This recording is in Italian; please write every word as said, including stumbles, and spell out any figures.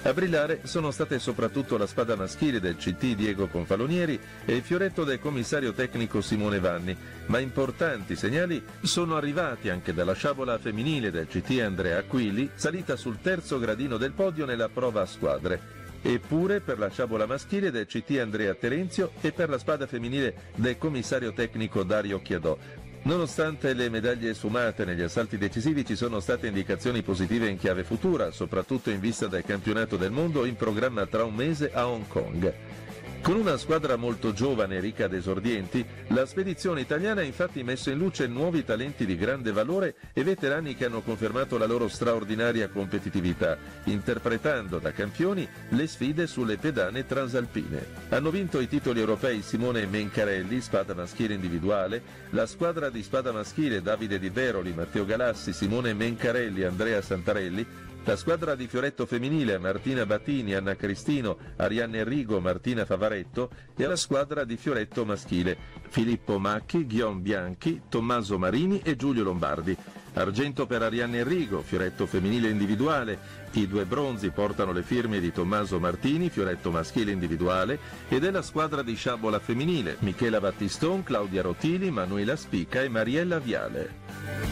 A brillare sono state soprattutto la spada maschile del C T Diego Confalonieri e il fioretto del commissario tecnico Simone Vanni, ma importanti segnali sono arrivati anche dalla sciabola femminile del C T Andrea Aquili, salita sul terzo gradino del podio nella prova a squadre. Eppure per la sciabola maschile del C T Andrea Terenzio e per la spada femminile del commissario tecnico Dario Chiadò. Nonostante le medaglie sfumate negli assalti decisivi, ci sono state indicazioni positive in chiave futura, soprattutto in vista del campionato del mondo in programma tra un mese a Hong Kong. Con una squadra molto giovane e ricca di esordienti, la spedizione italiana ha infatti messo in luce nuovi talenti di grande valore e veterani che hanno confermato la loro straordinaria competitività, interpretando da campioni le sfide sulle pedane transalpine. Hanno vinto i titoli europei Simone Mencarelli, spada maschile individuale, la squadra di spada maschile Davide Di Veroli, Matteo Galassi, Simone Mencarelli, Andrea Santarelli, la squadra di fioretto femminile Martina Battini, Anna Cristino, Arianna Enrigo, Martina Favaretto e la squadra di fioretto maschile Filippo Macchi, Ghion Bianchi, Tommaso Marini e Giulio Lombardi. Argento per Arianna Enrigo, fioretto femminile individuale. I due bronzi portano le firme di Tommaso Martini, fioretto maschile individuale, e della squadra di sciabola femminile Michela Battiston, Claudia Rotili, Manuela Spica e Mariella Viale.